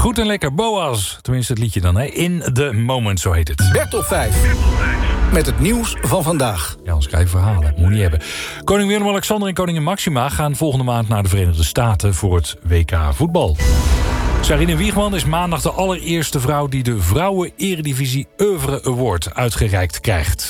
Goed en lekker, Boas. Tenminste het liedje dan, hè. In the Moment, zo heet het. Bertop 5. Met het nieuws van vandaag. Ja, anders krijg je verhalen. Moet niet hebben. Koning Willem-Alexander en koningin Maxima gaan volgende maand naar de Verenigde Staten voor het WK voetbal. Sarine Wiegman is maandag de allereerste vrouw die de Vrouwen-Eredivisie Oeuvre Award uitgereikt krijgt.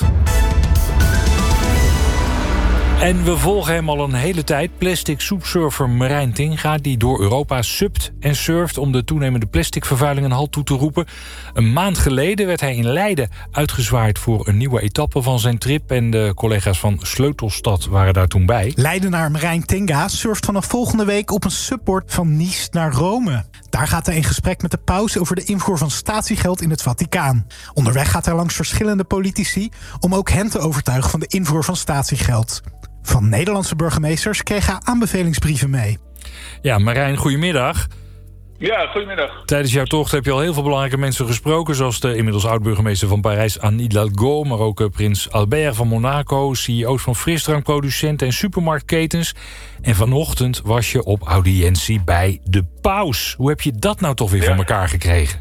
En we volgen hem al een hele tijd. Plastic soepsurfer Marijn Tinga, die door Europa subt en surft om de toenemende plasticvervuiling een halt toe te roepen. Een maand geleden werd hij in Leiden uitgezwaaid voor een nieuwe etappe van zijn trip. En de collega's van Sleutelstad waren daar toen bij. Leidenaar Marijn Tinga surft vanaf volgende week op een subboard van Nice naar Rome. Daar gaat hij in gesprek met de paus over de invoer van statiegeld in het Vaticaan. Onderweg gaat hij langs verschillende politici om ook hen te overtuigen van de invoer van statiegeld. Van Nederlandse burgemeesters kreeg hij aanbevelingsbrieven mee. Ja, Marijn, goedemiddag. Ja, goedemiddag. Tijdens jouw tocht heb je al heel veel belangrijke mensen gesproken, zoals de inmiddels oud-burgemeester van Parijs, Anne Hidalgo, maar ook prins Albert van Monaco, CEO's van frisdrankproducenten en supermarktketens. En vanochtend was je op audiëntie bij de paus. Hoe heb je dat nou toch weer voor elkaar gekregen?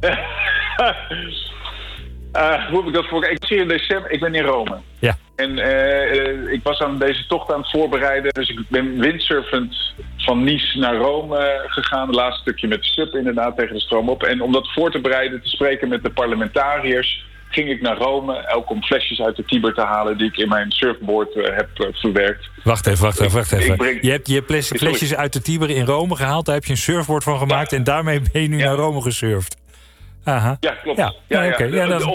Hoe heb ik dat voor elkaar? Ik zie in december, ik ben in Rome. Ja. En ik was aan deze tocht aan het voorbereiden. Dus ik ben windsurfend van Nice naar Rome gegaan. Het laatste stukje met de sub inderdaad tegen de stroom op. En om dat voor te bereiden, te spreken met de parlementariërs, ging ik naar Rome. Ook om flesjes uit de Tiber te halen die ik in mijn surfboard heb verwerkt. Wacht even. Je hebt flesjes uit de Tiber in Rome gehaald. Daar heb je een surfboard van gemaakt. Ja. En daarmee ben je nu naar Rome gesurfd. Aha. Ja, klopt. Ja, oké. Ja, dat...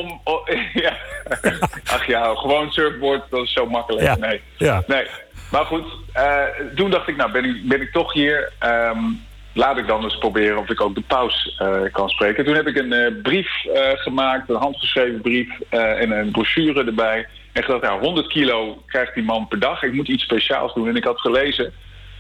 Ach ja, gewoon surfboard, dat is zo makkelijk. Ja. Nee. Maar goed, toen dacht ik, nou ben ik toch hier. Laat ik dan eens proberen of ik ook de paus kan spreken. Toen heb ik een brief gemaakt, een handgeschreven brief en een brochure erbij. En gedacht, 100 kilo krijgt die man per dag. Ik moet iets speciaals doen. En ik had gelezen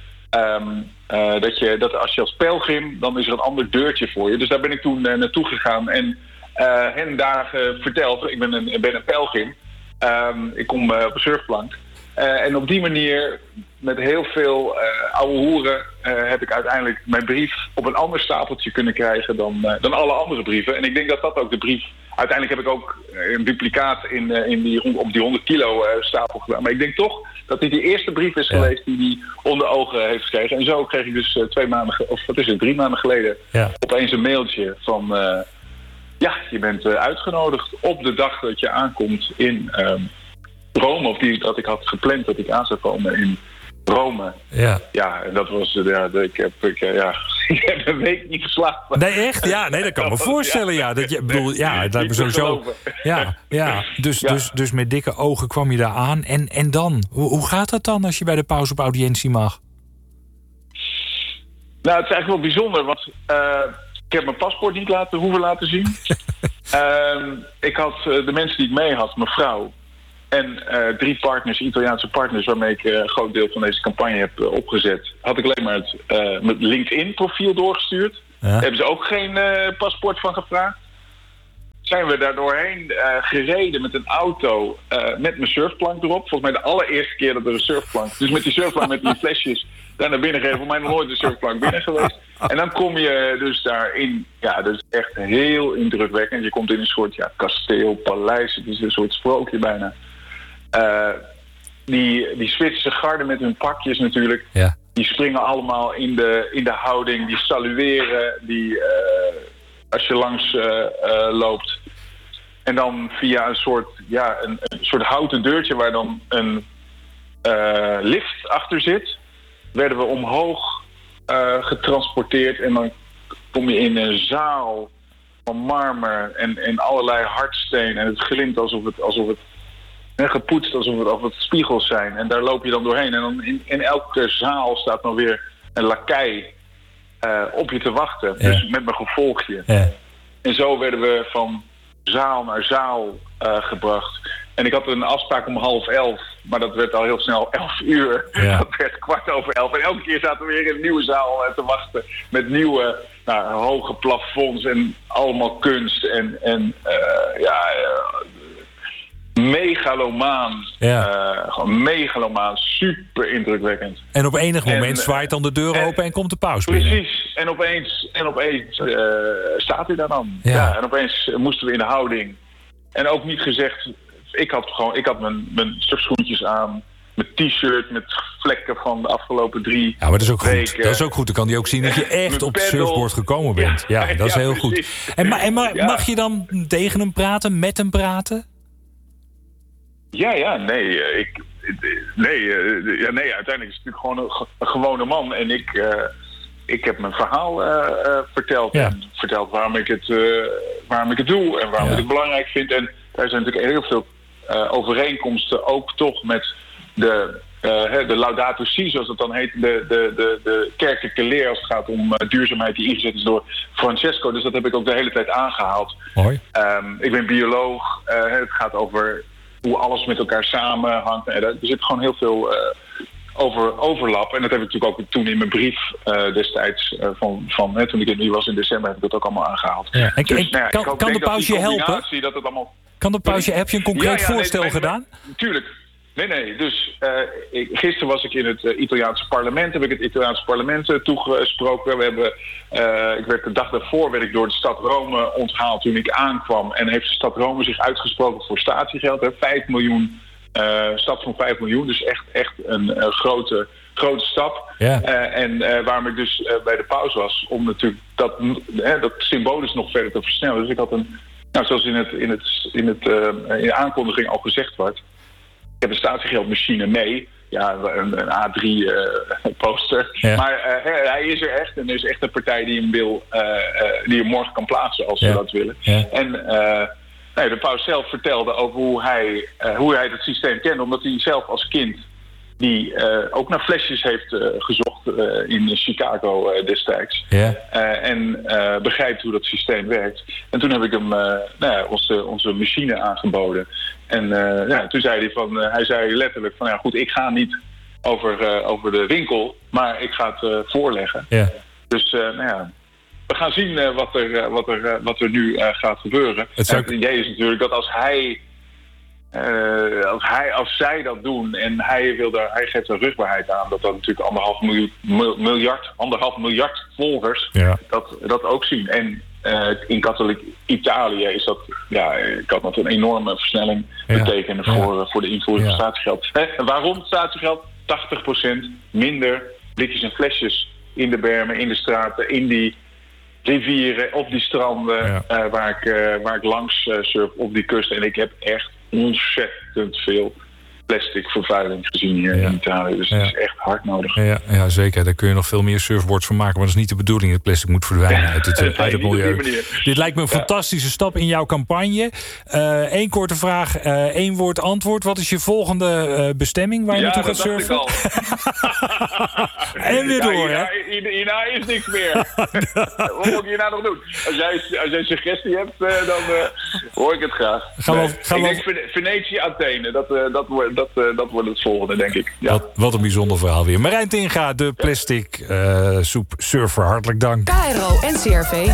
dat als je als pelgrim, dan is er een ander deurtje voor je. Dus daar ben ik toen naartoe gegaan en hen daar verteld. Ik ben een pelgrim. Ik kom op een surfplank. En op die manier, met heel veel ouwe hoeren, heb ik uiteindelijk mijn brief op een ander stapeltje kunnen krijgen dan alle andere brieven. En ik denk dat dat ook de brief... Uiteindelijk heb ik ook een duplicaat op die 100 kilo stapel gedaan. Maar ik denk toch dat dit de eerste brief is geweest die hij onder ogen heeft gekregen. En zo kreeg ik dus 3 maanden geleden opeens een mailtje van... je bent uitgenodigd op de dag dat je aankomt in Rome. Of dat ik had gepland dat ik aan zou komen in Rome. Ja, en dat was... Ik heb een week niet geslapen. Nee, echt? Ja, nee, dat kan me voorstellen. Ja, dat je, bedoel, het lijkt me sowieso... Ja. Dus met dikke ogen kwam je daar aan. En dan? Hoe gaat dat dan als je bij de paus op audiëntie mag? Nou, het is eigenlijk wel bijzonder, want ik heb mijn paspoort niet hoeven laten zien. Ik had de mensen die ik mee had, mijn vrouw en 3 partners, Italiaanse partners, waarmee ik een groot deel van deze campagne heb opgezet, had ik alleen maar het LinkedIn-profiel doorgestuurd. Daar hebben ze ook geen paspoort van gevraagd. Zijn we daar doorheen gereden met een auto met mijn surfplank erop. Volgens mij de allereerste keer dat er een surfplank... Dus met die surfplank met die flesjes daar naar binnen gereden. Voor mij nog nooit een surfplank binnen geweest. En dan kom je dus daarin... Ja, dat is echt heel indrukwekkend. Je komt in een soort kasteel, paleis. Het is een soort sprookje bijna. Die Zwitserse garden met hun pakjes natuurlijk. Ja. Die springen allemaal in de houding. Die salueren. Als je langs loopt. En dan via een soort houten deurtje waar dan een lift achter zit, werden we omhoog getransporteerd. En dan kom je in een zaal van marmer en allerlei hardsteen. En het glimt alsof het gepoetst, alsof het spiegels zijn. En daar loop je dan doorheen. En dan in elke zaal staat dan weer een lakei op je te wachten. Ja. Dus met mijn gevolgje. Ja. En zo werden we van zaal naar zaal gebracht. En ik had een afspraak om 10:30, maar dat werd al heel snel 11 uur. Ja. Dat werd 11:15. En elke keer zaten we weer in een nieuwe zaal te wachten. Met nieuwe hoge plafonds en allemaal kunst. megalomaan. Gewoon megalomaan, super indrukwekkend. En op enig moment zwaait dan de deur open en komt de paus binnen. Precies. En opeens staat hij daar dan. Ja, en opeens moesten we in de houding. En ook niet gezegd... Ik had mijn surfschoentjes aan... Mijn t-shirt met vlekken van de afgelopen 3 Ja, maar dat is ook weken. goed. Dat is ook goed. Dan kan hij ook zien dat je echt op het surfboard gekomen bent. Ja, dat is heel goed. En mag je dan tegen hem praten, met hem praten? Ja, nee. Uiteindelijk is het natuurlijk gewoon een gewone man. En ik heb mijn verhaal verteld. Ja. En verteld waarom ik het doe en waarom ik het belangrijk vind. En daar zijn natuurlijk heel veel overeenkomsten ook toch met de Laudato Si, zoals het dan heet, de kerkelijke leer als het gaat om duurzaamheid die ingezet is door Francesco. Dus dat heb ik ook de hele tijd aangehaald. Mooi. Ik ben bioloog. Het gaat over hoe alles met elkaar samenhangt. Er zit gewoon heel veel overlap. En dat heb ik natuurlijk ook toen in mijn brief destijds toen ik in was in december heb ik dat ook allemaal aangehaald. Ja. Kan de paus je helpen? Kan de paus heb je een concreet voorstel gedaan? Tuurlijk. Nee. Dus gisteren was ik in het Italiaanse parlement. Heb ik het Italiaanse parlement toegesproken. Ik werd de dag daarvoor werd ik door de stad Rome onthaald toen ik aankwam. En heeft de stad Rome zich uitgesproken voor statiegeld. 5 miljoen, stad van 5 miljoen. Dus echt een grote stap. Ja. Waarom ik dus bij de paus was. Om natuurlijk dat symbolisch nog verder te versnellen. Dus ik had zoals in de aankondiging al gezegd wordt. Ik heb een statiegeldmachine mee. Ja, een A3 poster. Ja. Maar hij is er echt. En er is echt een partij die hem wil, die hem morgen kan plaatsen als ze dat willen. Ja. En de paus zelf vertelde over hoe hij het systeem kende. Omdat hij zelf als kind die ook naar flesjes heeft gezocht in Chicago destijds. Ja. En begrijpt hoe dat systeem werkt. En toen heb ik hem onze machine aangeboden. En toen zei hij zei letterlijk van goed, ik ga niet over de winkel, maar ik ga het voorleggen. Ja. Dus we gaan zien wat er nu gaat gebeuren. Het idee is natuurlijk dat als zij dat doen en hij geeft er rugbaarheid aan dat natuurlijk 1,5 miljard volgers dat ook zien. En in katholiek Italië is kan dat een enorme versnelling betekenen voor de invoering van statiegeld. En waarom statiegeld? 80% minder blikjes en flesjes in de bermen, in de straten, in die rivieren, op die stranden waar ik langs surf op die kust. En ik heb echt ontzettend veel plastic vervuiling gezien hier in Italië. Dus het is echt hard nodig. Ja, zeker. Daar kun je nog veel meer surfboards van maken. Maar dat is niet de bedoeling. Het plastic moet verdwijnen uit het milieu. Dit lijkt me een fantastische stap in jouw campagne. Eén korte vraag, 1 woord antwoord. Wat is je volgende bestemming waar je naartoe gaat surfen? Dat en weer door, hè? Hierna is niks meer. Wat moet ik hierna nog doen? Als jij een suggestie hebt, dan hoor ik het graag. Ik denk Venetië, Athene. Dat wordt het volgende, denk ik. Ja. Wat een bijzonder verhaal weer. Marijn Tinga, de plastic surfer. Hartelijk dank. KRO NCRV.